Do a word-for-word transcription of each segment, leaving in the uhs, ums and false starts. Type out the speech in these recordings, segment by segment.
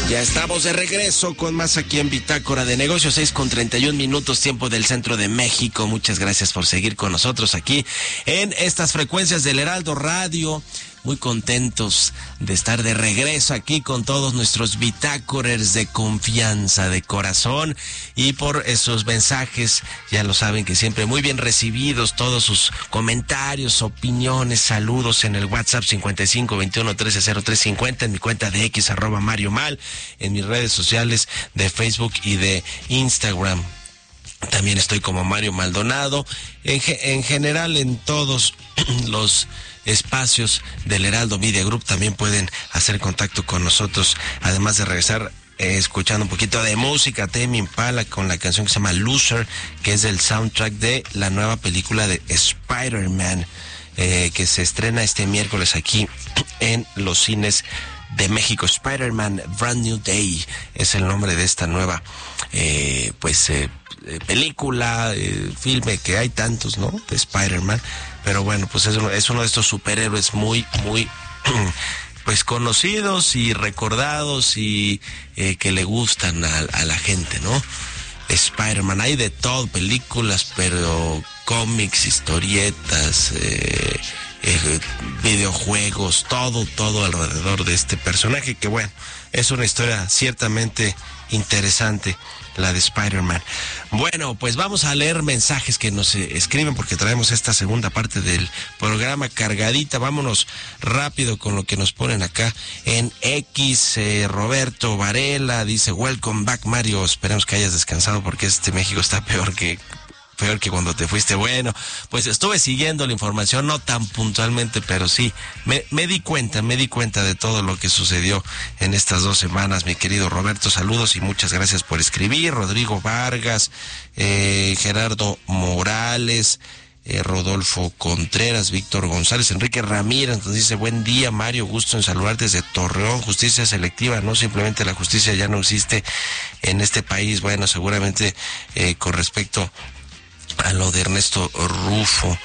Ya estamos de regreso con más aquí en Bitácora de Negocios, seis con treinta y un minutos, tiempo del centro de México. Muchas gracias por seguir con nosotros aquí en estas frecuencias del Heraldo Radio. Muy contentos de estar de regreso aquí con todos nuestros bitácorers de confianza, de corazón, y por esos mensajes, ya lo saben que siempre muy bien recibidos, todos sus comentarios, opiniones, saludos en el WhatsApp cincuenta y cinco veintiuno trece cero tres cincuenta, en mi cuenta de X arroba Mario Mal, en mis redes sociales de Facebook y de Instagram. También estoy como Mario Maldonado, en, en general en todos los espacios del Heraldo Media Group también pueden hacer contacto con nosotros, además de regresar eh, escuchando un poquito de música. Tame Impala con la canción que se llama Loser, que es del soundtrack de la nueva película de Spider-Man, eh, que se estrena este miércoles aquí en los cines de México. Spider-Man Brand New Day es el nombre de esta nueva eh, pues eh, película, eh, filme, que hay tantos, ¿no?, de Spider-Man, pero bueno, pues es uno, es uno de estos superhéroes muy, muy pues conocidos y recordados y eh, que le gustan a, a la gente, ¿no? Spider-Man, hay de todo, películas, pero cómics, historietas, eh, eh, videojuegos, todo, todo alrededor de este personaje, que bueno, es una historia ciertamente interesante, la de Spider-Man. Bueno, pues vamos a leer mensajes que nos eh, escriben, porque traemos esta segunda parte del programa cargadita. Vámonos rápido con lo que nos ponen acá en X. eh, Roberto Varela dice: welcome back, Mario, esperemos que hayas descansado porque este México está peor que peor que cuando te fuiste. Bueno, pues estuve siguiendo la información, no tan puntualmente, pero sí, me, me di cuenta, me di cuenta de todo lo que sucedió en estas dos semanas, mi querido Roberto. Saludos y muchas gracias por escribir. Rodrigo Vargas, eh, Gerardo Morales, eh, Rodolfo Contreras, Víctor González, Enrique Ramírez nos dice: buen día, Mario, gusto en saludar desde Torreón. Justicia selectiva, no simplemente la justicia ya no existe en este país. Bueno, seguramente eh, con respecto a lo de Ernesto Rufo.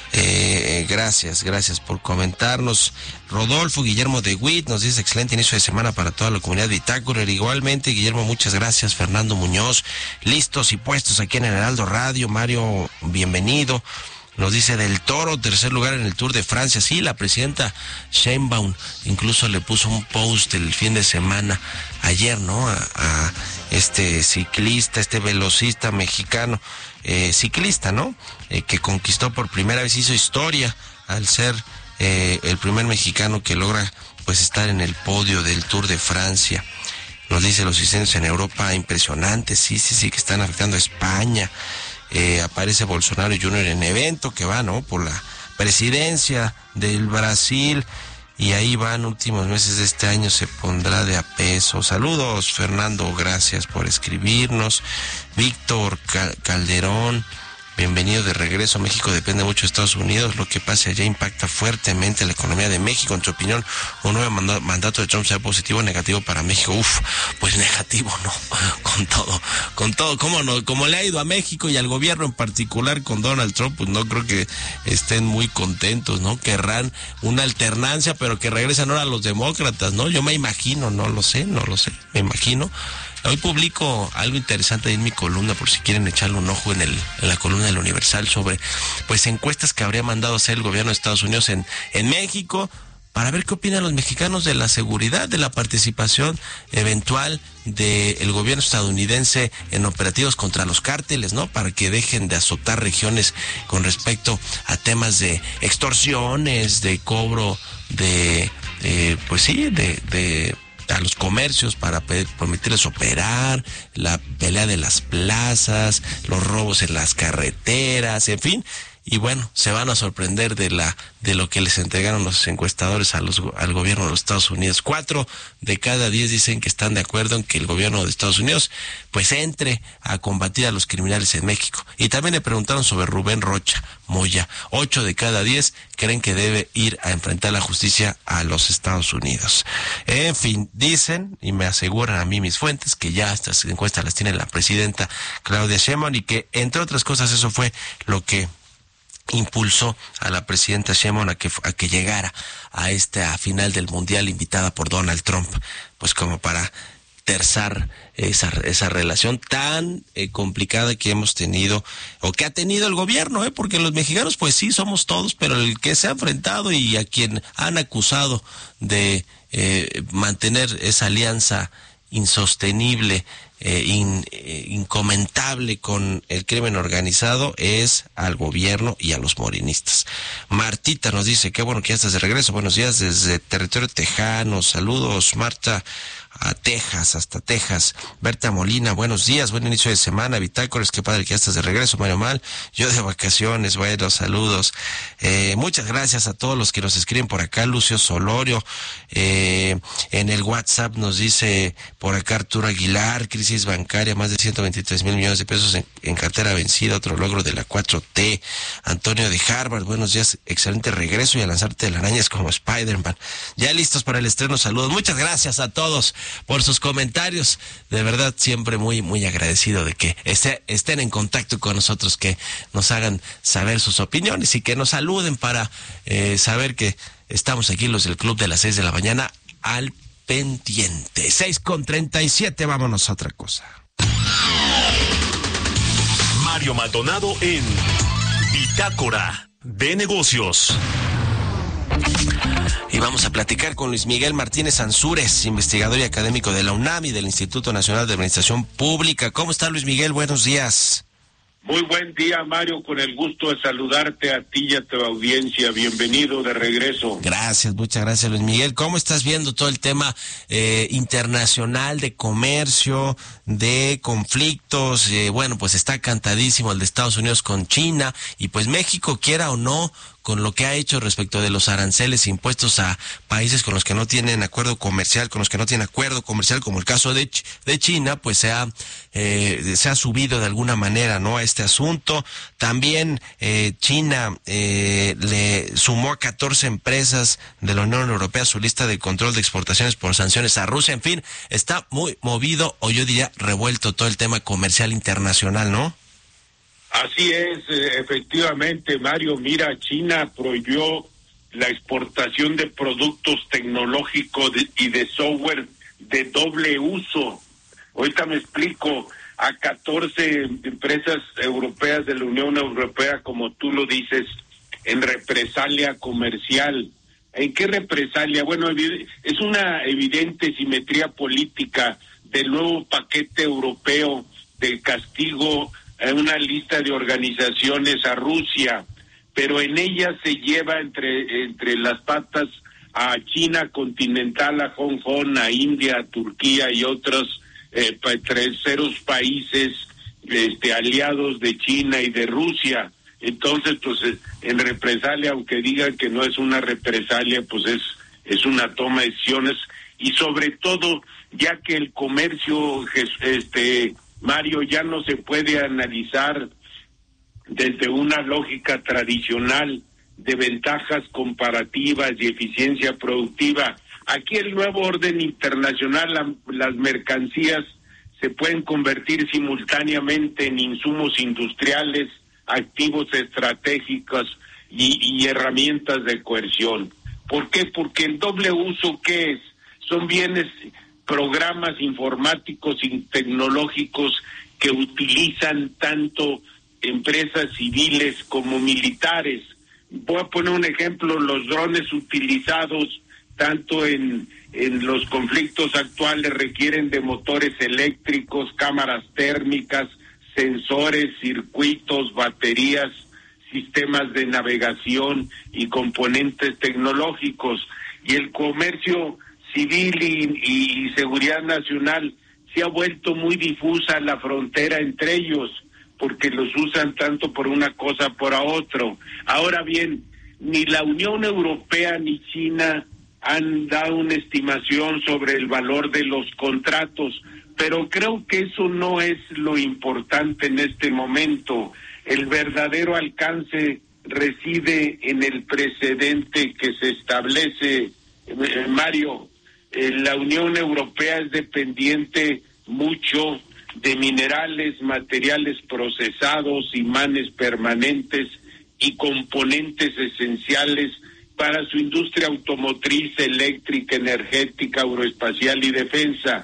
Eh, gracias, gracias por comentarnos. Rodolfo Guillermo de Witt nos dice: excelente inicio de semana para toda la comunidad Bitácorer. Igualmente, Guillermo, muchas gracias. Fernando Muñoz, listos y puestos aquí en el Heraldo Radio. Mario, bienvenido. Nos dice: del Toro, tercer lugar en el Tour de Francia. Sí, la presidenta Sheinbaum incluso le puso un post el fin de semana, ayer, ¿no?, a, a este ciclista, este velocista mexicano, eh, ciclista, ¿no?, eh, que conquistó por primera vez, hizo historia al ser eh, el primer mexicano que logra pues estar en el podio del Tour de Francia. Nos dice: los incendios en Europa impresionantes, sí, sí, sí, que están afectando a España. Eh, aparece Bolsonaro junior en evento que va, ¿no?, por la presidencia del Brasil, y ahí van últimos meses de este año, se pondrá de a peso. Saludos, Fernando, gracias por escribirnos. Víctor Calderón, bienvenido de regreso. México depende mucho de Estados Unidos. Lo que pase allá impacta fuertemente la economía de México. En tu opinión, ¿un nuevo mandato de Trump será positivo o negativo para México? Uf, pues negativo, ¿no? Con todo, con todo. ¿Cómo no? Como le ha ido a México y al gobierno en particular con Donald Trump, pues no creo que estén muy contentos, ¿no? Querrán una alternancia, pero que regresan ahora los demócratas, ¿no? Yo me imagino, no lo sé, no lo sé, me imagino. Hoy publico algo interesante ahí en mi columna, por si quieren echarle un ojo en, el, en la columna del Universal, sobre pues encuestas que habría mandado hacer el gobierno de Estados Unidos en, en México, para ver qué opinan los mexicanos de la seguridad, de la participación eventual del gobierno estadounidense en operativos contra los cárteles, ¿no? Para que dejen de azotar regiones con respecto a temas de extorsiones, de cobro de, de pues sí, de... de a los comercios para permitirles operar, la pelea de las plazas, los robos en las carreteras, en fin. Y bueno, se van a sorprender de la de lo que les entregaron los encuestadores a los, al gobierno de los Estados Unidos. Cuatro de cada diez dicen que están de acuerdo en que el gobierno de Estados Unidos pues entre a combatir a los criminales en México. Y también le preguntaron sobre Rubén Rocha Moya. Ocho de cada diez creen que debe ir a enfrentar la justicia a los Estados Unidos. En fin, dicen y me aseguran a mí mis fuentes que ya estas encuestas las tiene la presidenta Claudia Sheinbaum, y que entre otras cosas eso fue lo que impulsó a la presidenta Sheinbaum a que, a que llegara a esta final del Mundial invitada por Donald Trump, pues como para terzar esa, esa relación tan eh, complicada que hemos tenido, o que ha tenido el gobierno, ¿eh? Porque los mexicanos, pues sí, somos todos, pero el que se ha enfrentado y a quien han acusado de eh, mantener esa alianza insostenible, eh, in, eh, incomentable con el crimen organizado es al gobierno y a los morenistas. Martita nos dice, qué bueno que ya estás de regreso, buenos días desde territorio tejano, saludos Marta, a Texas, hasta Texas. Berta Molina, buenos días, buen inicio de semana, Bitácoras, qué padre que ya estás de regreso, Mario Mal, yo de vacaciones, bueno, saludos. Eh, muchas gracias a todos los que nos escriben por acá, Lucio Solorio, eh, en el WhatsApp nos dice por acá Arturo Aguilar, crisis bancaria, más de ciento veintitrés mil millones de pesos en, en cartera vencida, otro logro de la cuatro T. Antonio de Harvard, buenos días, excelente regreso y a lanzarte de arañas como Spider-Man. Ya listos para el estreno, saludos, muchas gracias a todos por sus comentarios, de verdad siempre muy muy agradecido de que esté, estén en contacto con nosotros, que nos hagan saber sus opiniones y que nos saluden para eh, saber que estamos aquí los del Club de las seis de la mañana al pendiente. Seis con treinta y siete, vámonos a otra cosa. Mario Maldonado en Bitácora de Negocios. Y vamos a platicar con Luis Miguel Martínez Ansúrez, investigador y académico de la UNAM y del Instituto Nacional de Administración Pública. ¿Cómo está, Luis Miguel? Buenos días. Muy buen día, Mario, con el gusto de saludarte a ti y a tu audiencia. Bienvenido de regreso. Gracias, muchas gracias, Luis Miguel. ¿Cómo estás viendo todo el tema eh, internacional de comercio, de conflictos? Eh, bueno, pues está cantadísimo el de Estados Unidos con China, y pues México, quiera o no, con lo que ha hecho respecto de los aranceles impuestos a países con los que no tienen acuerdo comercial, con los que no tienen acuerdo comercial, como el caso de, Ch- de China, pues se ha eh, se ha subido de alguna manera, ¿no?, a este asunto. También eh, China eh, le sumó a catorce empresas de la Unión Europea a su lista de control de exportaciones por sanciones a Rusia. En fin, está muy movido, o yo diría revuelto, todo el tema comercial internacional, ¿no? Así es, efectivamente, Mario. Mira, China prohibió la exportación de productos tecnológicos y de software de doble uso. Ahorita me explico. A catorce empresas europeas de la Unión Europea, como tú lo dices, en represalia comercial. ¿En qué represalia? Bueno, es una evidente simetría política del nuevo paquete europeo del castigo a una lista de organizaciones a Rusia, pero en ella se lleva entre entre las patas a China continental, a Hong Kong, a India, a Turquía y otros eh, terceros países este, aliados de China y de Rusia. Entonces, pues en represalia, aunque digan que no es una represalia, pues es es una toma de decisiones, y sobre todo ya que el comercio, este Mario, ya no se puede analizar desde una lógica tradicional de ventajas comparativas y eficiencia productiva. Aquí el nuevo orden internacional, la, las mercancías se pueden convertir simultáneamente en insumos industriales, activos estratégicos y, y herramientas de coerción. ¿Por qué? Porque el doble uso, ¿qué es? Son bienes, programas informáticos y tecnológicos que utilizan tanto empresas civiles como militares. Voy a poner un ejemplo: los drones utilizados tanto en, en los conflictos actuales requieren de motores eléctricos, cámaras térmicas, sensores, circuitos, baterías, sistemas de navegación y componentes tecnológicos. Y el comercio civil y, y seguridad nacional se ha vuelto muy difusa la frontera entre ellos, porque los usan tanto por una cosa por a otro. Ahora bien, ni la Unión Europea ni China han dado una estimación sobre el valor de los contratos, pero creo que eso no es lo importante en este momento. El verdadero alcance reside en el precedente que se establece, eh, Mario. Eh, la Unión Europea es dependiente mucho de minerales, materiales procesados, imanes permanentes y componentes esenciales para su industria automotriz, eléctrica, energética, aeroespacial y defensa.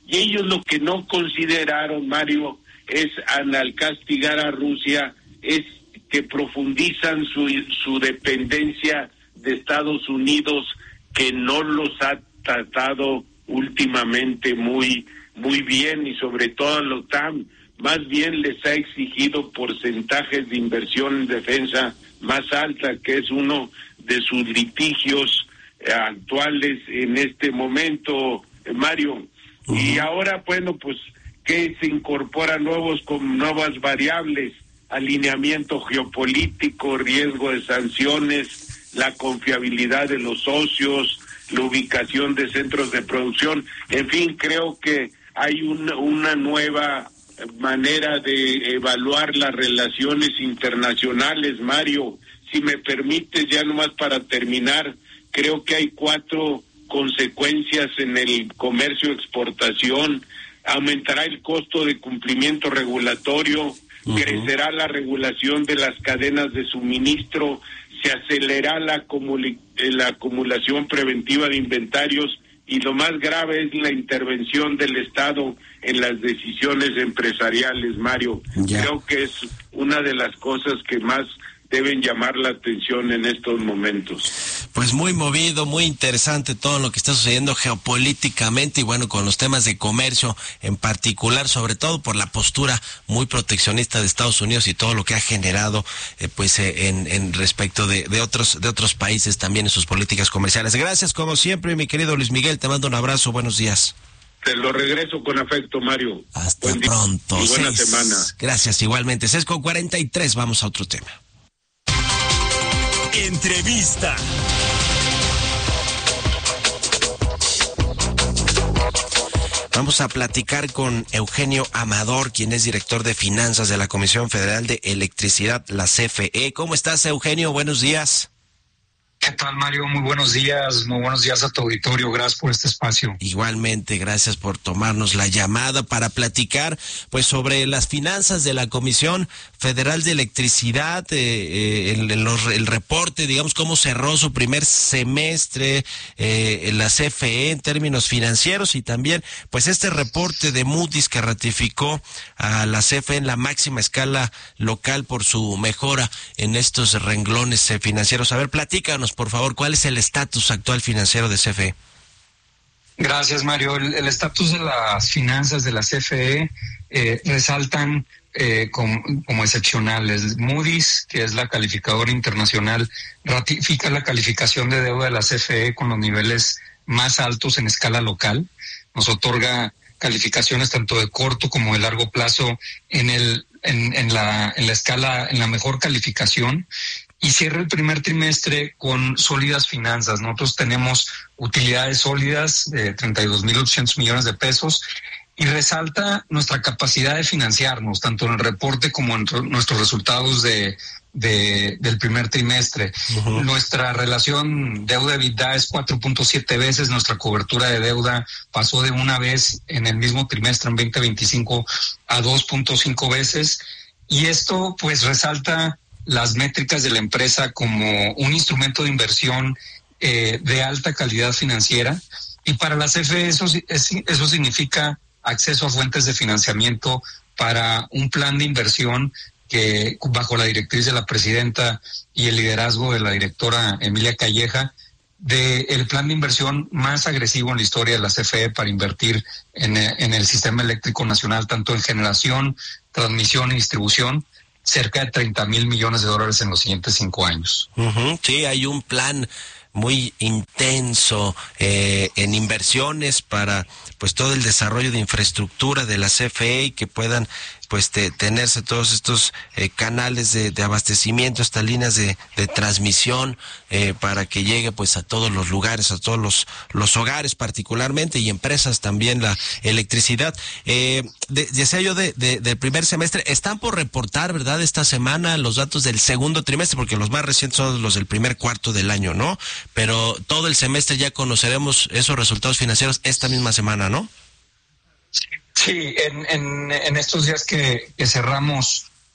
Y ellos lo que no consideraron, Mario, es al castigar a Rusia, es que profundizan su, su dependencia de Estados Unidos, que no los ha tratado últimamente muy, muy bien, y sobre todo a la OTAN, más bien les ha exigido porcentajes de inversión en defensa más alta, que es uno de sus litigios eh, actuales en este momento, eh, Mario. Uh-huh. Y ahora, bueno, pues que se incorporan nuevos con nuevas variables, alineamiento geopolítico, riesgo de sanciones, la confiabilidad de los socios, la ubicación de centros de producción, en fin, creo que hay una, una nueva manera de evaluar las relaciones internacionales, Mario. Si me permites, ya nomás para terminar, creo que hay cuatro consecuencias en el comercio exportación. Aumentará el costo de cumplimiento regulatorio, uh-huh. crecerá la regulación de las cadenas de suministro, se acelera la, acumul- la acumulación preventiva de inventarios, y lo más grave es la intervención del Estado en las decisiones empresariales, Mario. Ya. Creo que es una de las cosas que más deben llamar la atención en estos momentos. Pues muy movido, muy interesante todo lo que está sucediendo geopolíticamente y bueno, con los temas de comercio en particular, sobre todo por la postura muy proteccionista de Estados Unidos y todo lo que ha generado eh, pues eh, en, en respecto de, de otros de otros países también en sus políticas comerciales. Gracias como siempre, mi querido Luis Miguel, te mando un abrazo, buenos días. Te lo regreso con afecto, Mario. Hasta Buen pronto. Y buena seis. semana. Gracias, igualmente. seis con cuarenta y tres, vamos a otro tema. Entrevista. Vamos a platicar con Eugenio Amador, quien es director de finanzas de la Comisión Federal de Electricidad, la C F E. ¿Cómo estás, Eugenio? Buenos días. ¿Qué tal, Mario? Muy buenos días, muy buenos días a tu auditorio, gracias por este espacio. Igualmente, gracias por tomarnos la llamada para platicar pues sobre las finanzas de la Comisión Federal de Electricidad, eh, eh, el, el, el reporte, digamos, cómo cerró su primer semestre eh, en la C F E en términos financieros, y también pues este reporte de Moody's que ratificó a la C F E en la máxima escala local por su mejora en estos renglones eh, financieros. A ver, platícanos, por favor, ¿cuál es el estatus actual financiero de C F E? Gracias, Mario. El estatus de las finanzas de la C F E eh, resaltan eh, como, como excepcionales. Moody's, que es la calificadora internacional, ratifica la calificación de deuda de la C F E con los niveles más altos en escala local. Nos otorga calificaciones tanto de corto como de largo plazo en el en, en la en la escala, en la mejor calificación. Y cierra el primer trimestre con sólidas finanzas. Nosotros tenemos utilidades sólidas de treinta y dos mil ochocientos millones de pesos, y resalta nuestra capacidad de financiarnos, tanto en el reporte como en nuestros resultados de, de del primer trimestre. Uh-huh. Nuestra relación deuda-EBITDA es cuatro punto siete veces, nuestra cobertura de deuda pasó de una vez en el mismo trimestre en veinte veinticinco a dos punto cinco veces, y esto pues resalta las métricas de la empresa como un instrumento de inversión eh, de alta calidad financiera, y para la C F E eso, eso significa acceso a fuentes de financiamiento para un plan de inversión que, bajo la directriz de la presidenta y el liderazgo de la directora Emilia Calleja, de el plan de inversión más agresivo en la historia de la C F E para invertir en, en el sistema eléctrico nacional, tanto en generación, transmisión y distribución, cerca de treinta mil millones de dólares en los siguientes cinco años. Uh-huh. Sí, hay un plan muy intenso eh, en inversiones para pues todo el desarrollo de infraestructura de la C F E, y que puedan pues te, tenerse todos estos eh, canales de, de abastecimiento, estas líneas de, de transmisión eh, para que llegue pues a todos los lugares, a todos los los hogares particularmente, y empresas también, la electricidad. Eh, de, decía yo de, de, del primer semestre, están por reportar, ¿verdad?, esta semana los datos del segundo trimestre, porque los más recientes son los del primer cuarto del año, ¿no? Pero todo el semestre ya conoceremos esos resultados financieros esta misma semana, ¿no? Sí, en, en, en estos días que, que cerramos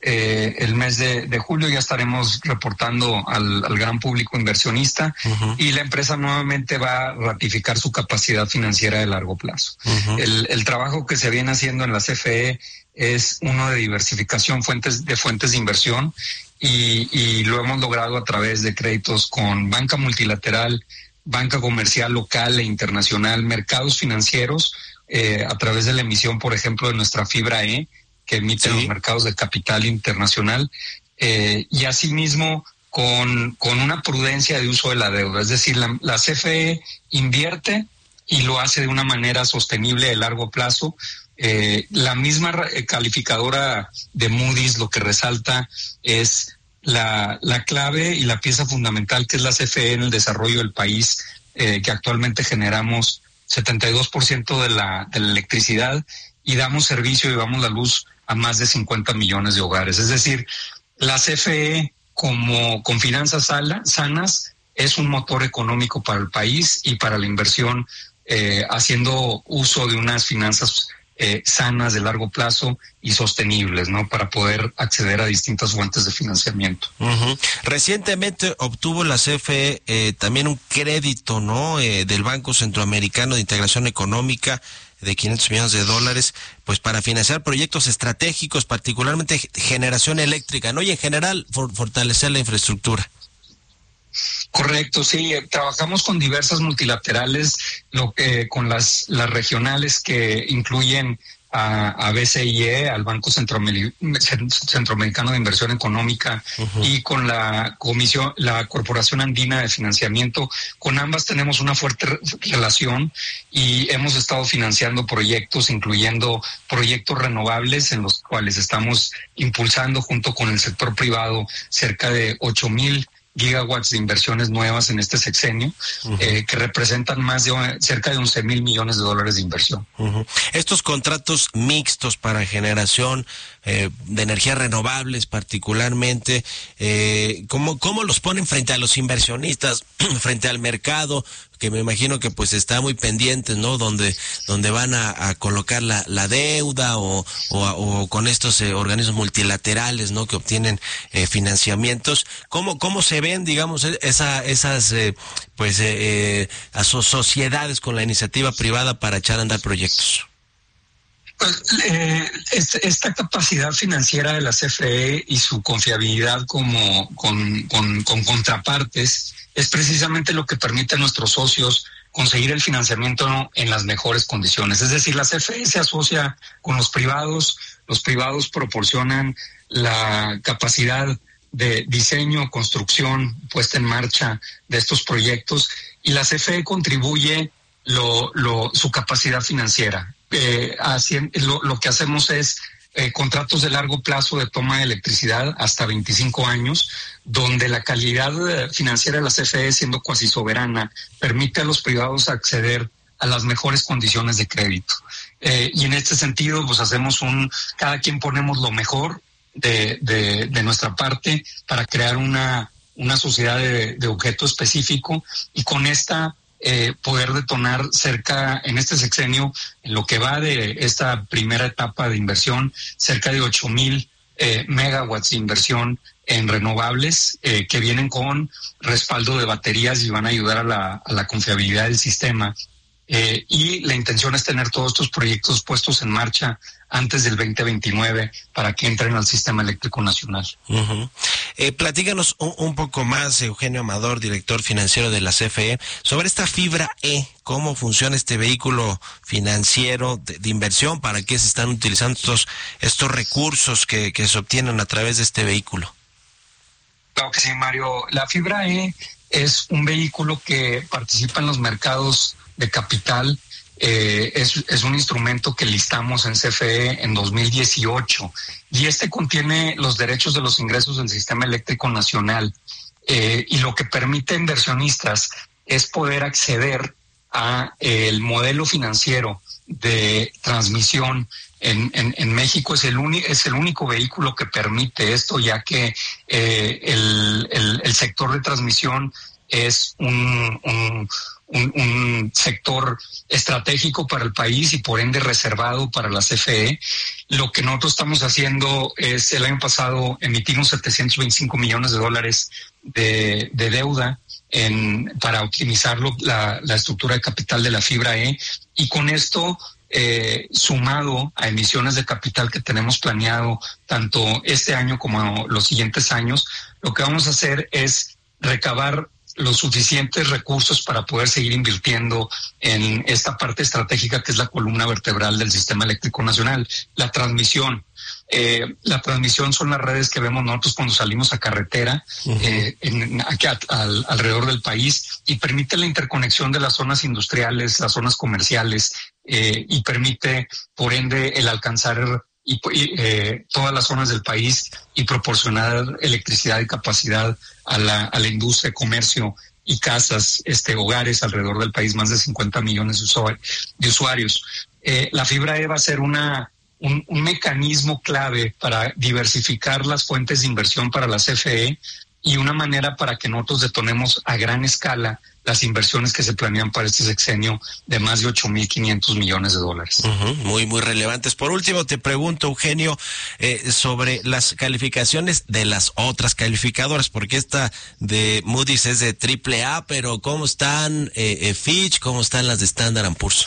Eh, el mes de, de julio ya estaremos reportando al, al gran público inversionista uh-huh. y la empresa nuevamente va a ratificar su capacidad financiera de largo plazo. Uh-huh. El, el trabajo que se viene haciendo en la C F E es uno de diversificación fuentes, de fuentes de inversión y, y lo hemos logrado a través de créditos con banca multilateral, banca comercial local e internacional, mercados financieros, eh, a través de la emisión, por ejemplo, de nuestra fibra E, que emite sí. los mercados de capital internacional, eh, y asimismo con, con una prudencia de uso de la deuda. Es decir, la, la C F E invierte y lo hace de una manera sostenible de largo plazo. Eh, la misma calificadora de Moody's lo que resalta es la, la clave y la pieza fundamental que es la C F E en el desarrollo del país, eh, que actualmente generamos setenta y dos por ciento de la, de la electricidad y damos servicio y damos la luz a más de cincuenta millones de hogares. Es decir, la C F E como con finanzas sanas es un motor económico para el país y para la inversión, eh, haciendo uso de unas finanzas eh, sanas de largo plazo y sostenibles, ¿no? Para poder acceder a distintas fuentes de financiamiento. Uh-huh. Recientemente obtuvo la C F E eh, también un crédito, ¿no? Eh, del Banco Centroamericano de Integración Económica de quinientos millones de dólares, pues para financiar proyectos estratégicos, particularmente generación eléctrica, ¿no? Y en general for, fortalecer la infraestructura. Correcto, sí. Trabajamos con diversas multilaterales, lo que con las las regionales que incluyen a, a B C I E, al Banco Centroamer- Centroamericano de Inversión Económica, uh-huh. y con la Comisión, la Corporación Andina de Financiamiento. Con ambas tenemos una fuerte re- relación y hemos estado financiando proyectos, incluyendo proyectos renovables en los cuales estamos impulsando junto con el sector privado cerca de ocho mil gigawatts de inversiones nuevas en este sexenio, uh-huh. eh, que representan más de cerca de once mil millones de dólares de inversión. Uh-huh. Estos contratos mixtos para generación eh, de energías renovables particularmente, eh, ¿cómo, cómo los ponen frente a los inversionistas, frente al mercado, que me imagino que pues está muy pendientes, ¿no? Donde donde van a, a colocar la, la deuda o, o, o con estos eh, organismos multilaterales, ¿no? Que obtienen eh, financiamientos. ¿Cómo cómo se ven, digamos, esa esas eh, pues eh, eh, sociedades con la iniciativa privada para echar a andar proyectos? Pues, eh, esta capacidad financiera de la C F E y su confiabilidad como con, con, con contrapartes es precisamente lo que permite a nuestros socios conseguir el financiamiento en las mejores condiciones. Es decir, la C F E se asocia con los privados, los privados proporcionan la capacidad de diseño, construcción, puesta en marcha de estos proyectos y la C F E contribuye lo, lo, su capacidad financiera. Eh, así, lo, lo que hacemos es eh, contratos de largo plazo de toma de electricidad hasta veinticinco años, donde la calidad financiera de la C F E, siendo cuasi soberana, permite a los privados acceder a las mejores condiciones de crédito. Eh, y en este sentido, pues hacemos un, cada quien ponemos lo mejor de, de, de nuestra parte para crear una, una sociedad de, de objeto específico y con esta Eh, poder detonar cerca, en este sexenio, en lo que va de esta primera etapa de inversión, cerca de ocho mil eh, megawatts de inversión en renovables eh, que vienen con respaldo de baterías y van a ayudar a la, a la confiabilidad del sistema. Eh, y la intención es tener todos estos proyectos puestos en marcha antes del veinte veintinueve para que entren al sistema eléctrico nacional. Uh-huh. Eh, platícanos un, un poco más, Eugenio Amador, director financiero de la C F E, sobre esta fibra E, cómo funciona este vehículo financiero de, de inversión, para qué se están utilizando estos, estos recursos que, que se obtienen a través de este vehículo. Claro que sí, Mario. La fibra E es un vehículo que participa en los mercados de capital. Eh, es, es un instrumento que listamos en C F E en dos mil dieciocho y este contiene los derechos de los ingresos del sistema eléctrico nacional eh, y lo que permite a inversionistas es poder acceder a eh, el modelo financiero de transmisión en, en, en México. Es el, uni, es el único vehículo que permite esto, ya que eh, el, el, el sector de transmisión es un, un un, un sector estratégico para el país y por ende reservado para la C F E. Lo que nosotros estamos haciendo es, el año pasado emitimos setecientos veinticinco millones de dólares de, de deuda en, para optimizar lo, la, la estructura de capital de la fibra E, y con esto, eh, sumado a emisiones de capital que tenemos planeado tanto este año como los siguientes años, lo que vamos a hacer es recabar los suficientes recursos para poder seguir invirtiendo en esta parte estratégica que es la columna vertebral del sistema eléctrico nacional, la transmisión. Eh, la transmisión son las redes que vemos nosotros cuando salimos a carretera, uh-huh. eh, en, aquí a, a, alrededor del país, y permite la interconexión de las zonas industriales, las zonas comerciales, eh, y permite, por ende, el alcanzar y, y eh, todas las zonas del país y proporcionar electricidad y capacidad a la, a la industria, comercio y casas, este, hogares alrededor del país, más de cincuenta millones de, usuari- de usuarios. Eh, la fibra E va a ser una Un, un mecanismo clave para diversificar las fuentes de inversión para la C F E y una manera para que nosotros detonemos a gran escala las inversiones que se planean para este sexenio de más de ocho mil quinientos millones de dólares. Uh-huh, muy, muy relevantes. Por último, te pregunto, Eugenio, eh, sobre las calificaciones de las otras calificadoras, porque esta de Moody's es de triple A, pero ¿cómo están eh, eh, Fitch? ¿Cómo están las de Standard and Poor's?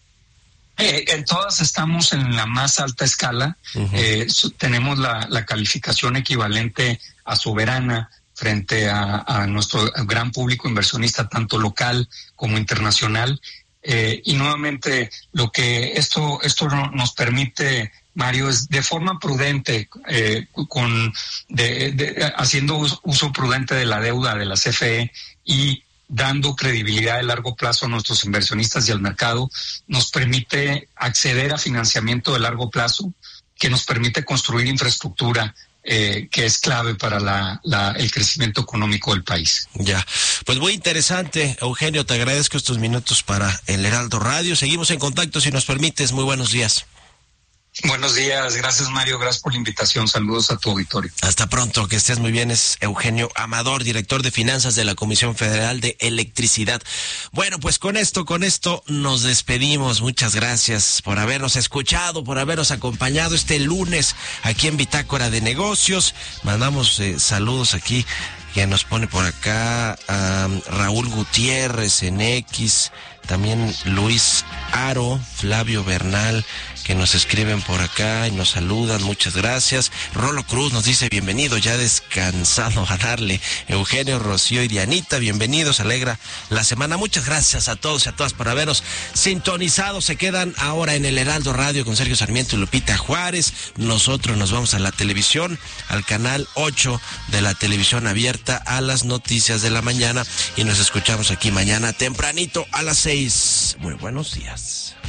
Eh, en todas estamos en la más alta escala. Uh-huh. Eh, su, tenemos la, la calificación equivalente a soberana frente a, a nuestro gran público inversionista, tanto local como internacional. Eh, y nuevamente, lo que esto, esto no, nos permite, Mario, es de forma prudente, eh, con de, de, haciendo uso prudente de la deuda de la C F E y dando credibilidad de largo plazo a nuestros inversionistas y al mercado, nos permite acceder a financiamiento de largo plazo que nos permite construir infraestructura eh, que es clave para la, la, el crecimiento económico del país. Ya, pues muy interesante, Eugenio, te agradezco estos minutos para el Heraldo Radio. Seguimos en contacto si nos permites. Muy buenos días. Buenos días, gracias Mario, gracias por la invitación, saludos a tu auditorio. Hasta pronto, que estés muy bien. Es Eugenio Amador, director de finanzas de la Comisión Federal de Electricidad. Bueno, pues con esto, con esto nos despedimos. Muchas gracias por habernos escuchado, por habernos acompañado este lunes aquí en Bitácora de Negocios. Mandamos eh, saludos aquí, que nos pone por acá um, Raúl Gutiérrez en X, también Luis Aro, Flavio Bernal, que nos escriben por acá y nos saludan, muchas gracias. Rolo Cruz nos dice bienvenido, ya descansado a darle. Eugenio, Rocío y Dianita, bienvenidos, alegra la semana. Muchas gracias a todos y a todas por habernos sintonizado. Se quedan ahora en el Heraldo Radio con Sergio Sarmiento y Lupita Juárez. Nosotros nos vamos a la televisión, al canal ocho de la televisión abierta, a las noticias de la mañana, y nos escuchamos aquí mañana tempranito a las seis. Muy buenos días.